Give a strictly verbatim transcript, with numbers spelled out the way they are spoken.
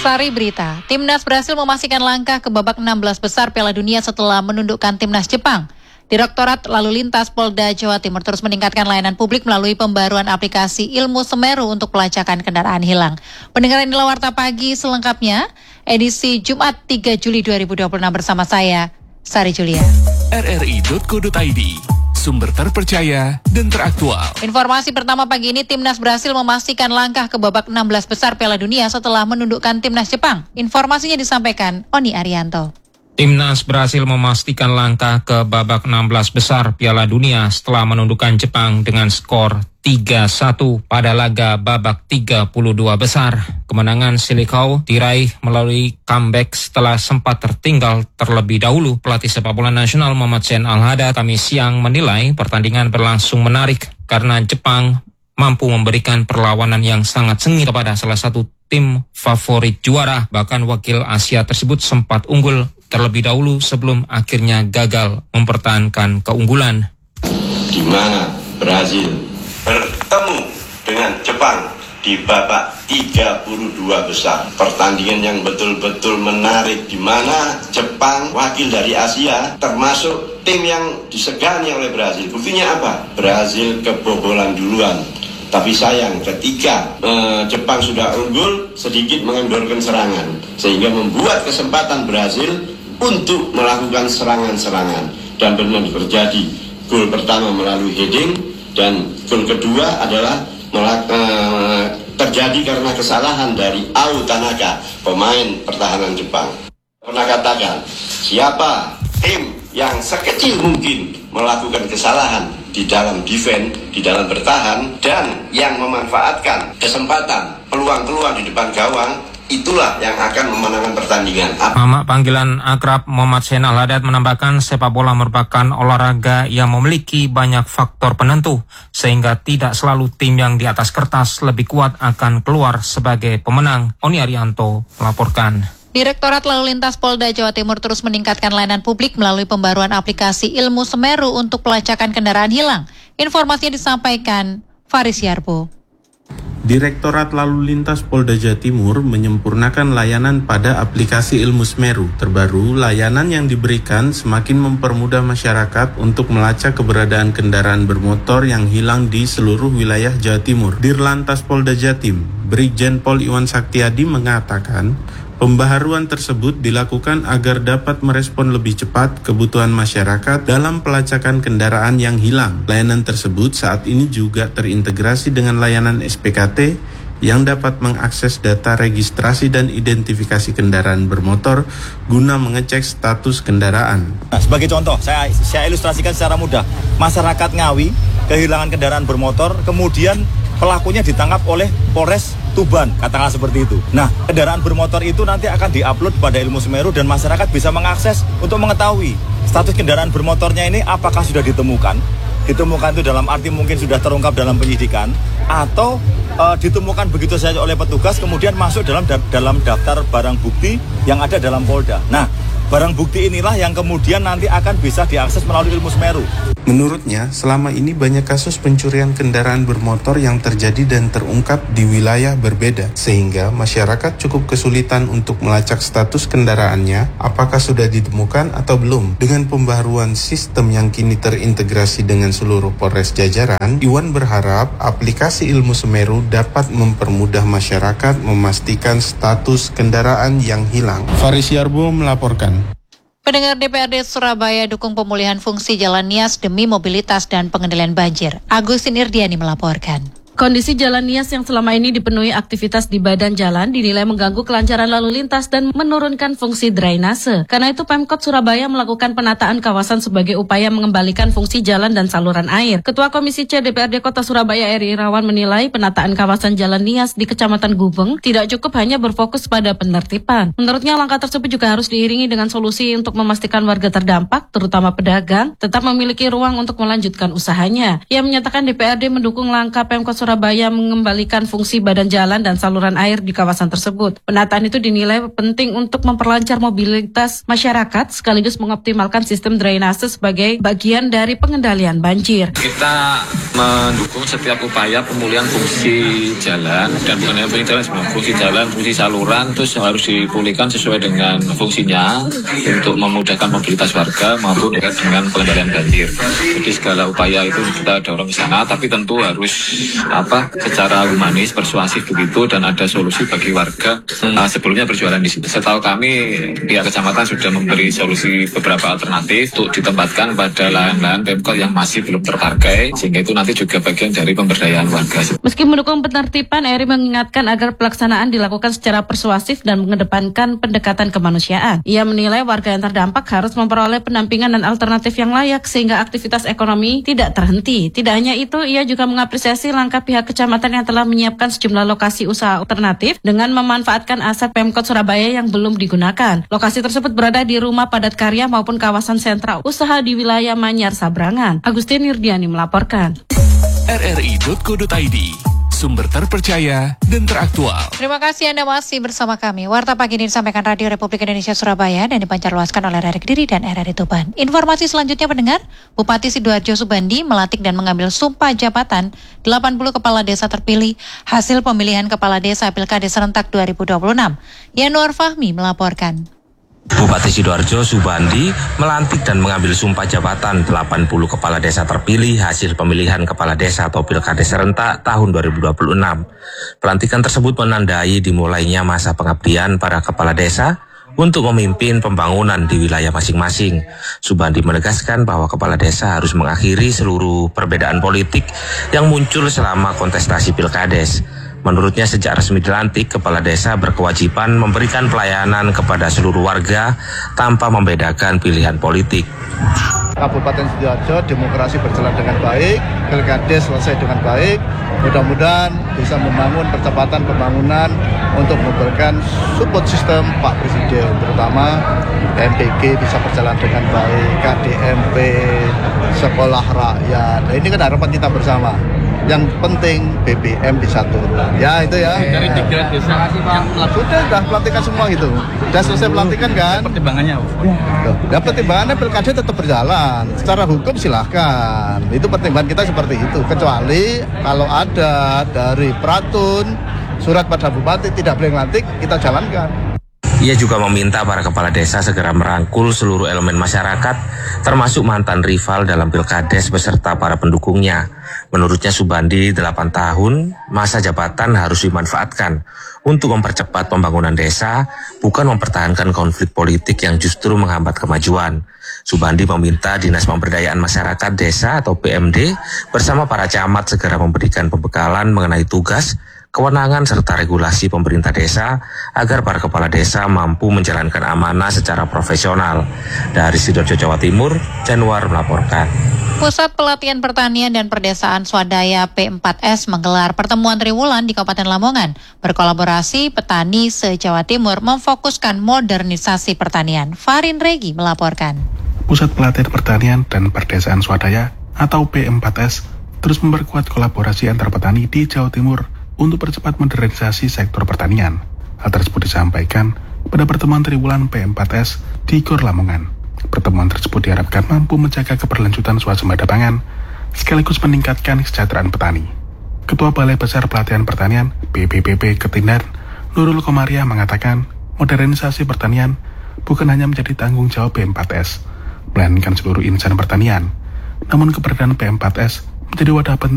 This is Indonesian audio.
Sari berita, Timnas berhasil memastikan langkah ke babak enam belas besar Piala Dunia setelah menundukkan Timnas Jepang. Direktorat Lalu Lintas Polda Jawa Timur terus meningkatkan layanan publik melalui pembaruan aplikasi Ilmu Semeru untuk pelacakan kendaraan hilang. Pendengar inilah Warta Pagi selengkapnya, edisi Jumat tiga Juli dua ribu dua puluh enam bersama saya, Sari Julia. R R I titik co titik I D, sumber terpercaya dan teraktual. Informasi pertama pagi ini, Timnas berhasil memastikan langkah ke babak enam belas besar Piala Dunia setelah menundukkan Timnas Jepang. Informasinya disampaikan Oni Arianto. Timnas berhasil memastikan langkah ke babak enam belas besar Piala Dunia setelah menundukkan Jepang dengan skor tiga satu pada laga babak tiga puluh dua besar. Kemenangan Silikau diraih melalui comeback setelah sempat tertinggal terlebih dahulu. Pelatih sepak bola nasional Muhammad Zain Al-Haddad Kamis siang menilai pertandingan berlangsung menarik karena Jepang mampu memberikan perlawanan yang sangat sengit kepada salah satu tim favorit juara. Bahkan wakil Asia tersebut sempat unggul terlebih dahulu sebelum akhirnya gagal mempertahankan keunggulan. Di mana Brazil bertemu dengan Jepang di babak tiga puluh dua besar. Pertandingan yang betul-betul menarik, di mana Jepang wakil dari Asia termasuk tim yang disegani oleh Brazil. Buktinya apa? Brazil kebobolan duluan. Tapi sayang ketika eh, Jepang sudah unggul, sedikit mengendorkan serangan, sehingga membuat kesempatan Brazil untuk melakukan serangan-serangan. Dan benar terjadi gol pertama melalui heading, dan gol kedua adalah melak- eh, terjadi karena kesalahan dari Ao Tanaka, pemain pertahanan Jepang. Pernah katakan, siapa tim yang sekecil mungkin melakukan kesalahan di dalam defense, di dalam bertahan, dan yang memanfaatkan kesempatan, peluang-peluang di depan gawang, itulah yang akan memenangkan pertandingan. Nama panggilan akrab Muhammad Zain Al-Haddad menambahkan sepak bola merupakan olahraga yang memiliki banyak faktor penentu, sehingga tidak selalu tim yang di atas kertas lebih kuat akan keluar sebagai pemenang. Oni Arianto melaporkan. Direktorat Lalu Lintas Polda Jawa Timur terus meningkatkan layanan publik melalui pembaruan aplikasi Ilmu Semeru untuk pelacakan kendaraan hilang. Informasinya disampaikan Faris Yarbo. Direktorat Lalu Lintas Polda Jawa Timur menyempurnakan layanan pada aplikasi Ilmu Semeru. Terbaru, layanan yang diberikan semakin mempermudah masyarakat untuk melacak keberadaan kendaraan bermotor yang hilang di seluruh wilayah Jawa Timur. Dirlantas Polda Jatim, Brigjen Pol Iwan Saktiadi mengatakan, pembaharuan tersebut dilakukan agar dapat merespon lebih cepat kebutuhan masyarakat dalam pelacakan kendaraan yang hilang. Layanan tersebut saat ini juga terintegrasi dengan layanan S P K T yang dapat mengakses data registrasi dan identifikasi kendaraan bermotor guna mengecek status kendaraan. Nah, sebagai contoh, saya, saya ilustrasikan secara mudah. Masyarakat Ngawi kehilangan kendaraan bermotor, kemudian pelakunya ditangkap oleh Polres Tuban, katakanlah seperti itu. Nah, kendaraan bermotor itu nanti akan diupload pada Ilmu Semeru dan masyarakat bisa mengakses untuk mengetahui status kendaraan bermotornya ini apakah sudah ditemukan. Ditemukan itu dalam arti mungkin sudah terungkap dalam penyidikan, atau e, ditemukan begitu saja oleh petugas kemudian masuk dalam dalam daftar barang bukti yang ada dalam Polda. Nah, barang bukti inilah yang kemudian nanti akan bisa diakses melalui Ilmu Semeru. Menurutnya, selama ini banyak kasus pencurian kendaraan bermotor yang terjadi dan terungkap di wilayah berbeda, sehingga masyarakat cukup kesulitan untuk melacak status kendaraannya, apakah sudah ditemukan atau belum. Dengan pembaharuan sistem yang kini terintegrasi dengan seluruh Polres jajaran, Iwan berharap aplikasi Ilmu Semeru dapat mempermudah masyarakat memastikan status kendaraan yang hilang. Faris Yarbo melaporkan. Pendengar D P R D Surabaya dukung pemulihan fungsi Jalan Nias demi mobilitas dan pengendalian banjir. Agustin Irdiani melaporkan. Kondisi Jalan Nias yang selama ini dipenuhi aktivitas di badan jalan dinilai mengganggu kelancaran lalu lintas dan menurunkan fungsi drainase. Karena itu Pemkot Surabaya melakukan penataan kawasan sebagai upaya mengembalikan fungsi jalan dan saluran air. Ketua Komisi C D P R D Kota Surabaya Eri Irawan menilai penataan kawasan Jalan Nias di Kecamatan Gubeng tidak cukup hanya berfokus pada penertiban. Menurutnya langkah tersebut juga harus diiringi dengan solusi untuk memastikan warga terdampak, terutama pedagang, tetap memiliki ruang untuk melanjutkan usahanya. Ia menyatakan D P R D mendukung langkah Pemkot Surabaya mengembalikan fungsi badan jalan dan saluran air di kawasan tersebut. Penataan itu dinilai penting untuk memperlancar mobilitas masyarakat sekaligus mengoptimalkan sistem drainase sebagai bagian dari pengendalian banjir. Kita mendukung setiap upaya pemulihan fungsi jalan dan bukan hanya fungsi jalan, fungsi jalan, fungsi saluran terus harus dipulihkan sesuai dengan fungsinya untuk memudahkan mobilitas warga maupun dengan pengendalian banjir. Jadi segala upaya itu kita dorong ke sana, tapi tentu harus apa secara humanis, persuasif begitu dan ada solusi bagi warga uh, sebelumnya berjualan di situ. Setahu kami pihak kecamatan sudah memberi solusi beberapa alternatif untuk ditempatkan pada lahan-lahan Pemkot yang masih belum terpakai, sehingga itu nanti juga bagian dari pemberdayaan warga. Meski mendukung penertiban, Eri mengingatkan agar pelaksanaan dilakukan secara persuasif dan mengedepankan pendekatan kemanusiaan. Ia menilai warga yang terdampak harus memperoleh pendampingan dan alternatif yang layak sehingga aktivitas ekonomi tidak terhenti. Tidak hanya itu, ia juga mengapresiasi langkah pihak kecamatan yang telah menyiapkan sejumlah lokasi usaha alternatif dengan memanfaatkan aset Pemkot Surabaya yang belum digunakan. Lokasi tersebut berada di rumah padat karya maupun kawasan sentra usaha di wilayah Manyar Sabrangan. Agustin Yurdiani melaporkan. R R I titik co titik I D, sumber terpercaya dan teraktual. Terima kasih Anda masih bersama kami. Warta pagi ini disampaikan Radio Republik Indonesia Surabaya dan dipancarluaskan oleh R R I Kediri dan R R I Tuban. Informasi selanjutnya pendengar, Bupati Sidoarjo Subandi melantik dan mengambil sumpah jabatan delapan puluh kepala desa terpilih hasil pemilihan kepala desa Pilkada serentak dua ribu dua puluh enam. Yanuar Fahmi melaporkan. Bupati Sidoarjo Subandi melantik dan mengambil sumpah jabatan delapan puluh kepala desa terpilih hasil pemilihan kepala desa atau Pilkada serentak tahun dua ribu dua puluh enam. Pelantikan tersebut menandai dimulainya masa pengabdian para kepala desa untuk memimpin pembangunan di wilayah masing-masing. Subandi menegaskan bahwa kepala desa harus mengakhiri seluruh perbedaan politik yang muncul selama kontestasi Pilkades. Menurutnya sejak resmi dilantik, kepala desa berkewajiban memberikan pelayanan kepada seluruh warga tanpa membedakan pilihan politik. Kabupaten Sidoarjo demokrasi berjalan dengan baik, Pilkades selesai dengan baik. Mudah-mudahan bisa membangun percepatan pembangunan untuk memberikan support sistem Pak Presiden, terutama M P G bisa berjalan dengan baik, K D M P, sekolah rakyat. Nah, ini kan harapan kita bersama. Yang penting B B M bisa turun. Ya itu ya. Dari tiga desa yang sudah sudah pelantikan semua itu. Sudah selesai pelantikan kan? Pertimbangannya. Ya pertimbangannya Pilkada tetap berjalan. Secara hukum silahkan. Itu pertimbangan kita seperti itu. Kecuali kalau ada dari Pratun surat pada bupati tidak boleh melantik, kita jalankan. Ia juga meminta para kepala desa segera merangkul seluruh elemen masyarakat, termasuk mantan rival dalam Pilkades beserta para pendukungnya. Menurutnya Subandi, delapan tahun masa jabatan harus dimanfaatkan untuk mempercepat pembangunan desa, bukan mempertahankan konflik politik yang justru menghambat kemajuan. Subandi meminta Dinas Pemberdayaan Masyarakat Desa atau P M D bersama para camat segera memberikan pembekalan mengenai tugas, kewenangan serta regulasi pemerintah desa agar para kepala desa mampu menjalankan amanah secara profesional. Dari Sidoarjo, Jawa Timur, Januar melaporkan. Pusat Pelatihan Pertanian dan Perdesaan Swadaya P empat S menggelar pertemuan triwulan di Kabupaten Lamongan. Berkolaborasi petani se-Jawa Timur memfokuskan modernisasi pertanian. Farin Regi melaporkan. Pusat Pelatihan Pertanian dan Perdesaan Swadaya atau P empat S terus memperkuat kolaborasi antar petani di Jawa Timur untuk percepat modernisasi sektor pertanian. Hal tersebut disampaikan pada pertemuan triwulan P empat S di Gor Lamongan. Pertemuan tersebut diharapkan mampu menjaga keberlanjutan swasembada pangan, sekaligus meningkatkan kesejahteraan petani. Ketua Balai Besar Pelatihan Pertanian B B P P Ketindar, Nurul Komariah mengatakan, modernisasi pertanian bukan hanya menjadi tanggung jawab P empat S, melainkan seluruh insan pertanian. Namun keberadaan P empat S menjadi wadah penting